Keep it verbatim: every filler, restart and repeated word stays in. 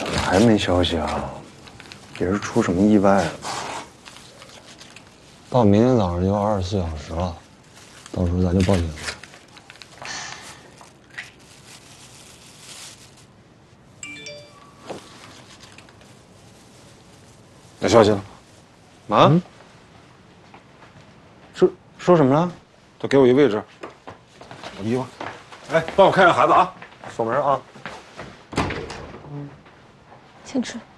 怎么还没消息啊？也是出什么意外了？ 到明天早上就二十四小时了，到时候咱就报警。 有消息了？ 啊？嗯、说说什么了？ 都给我一位置。我衣服。哎，帮我看看孩子啊。 锁门啊。 请吃。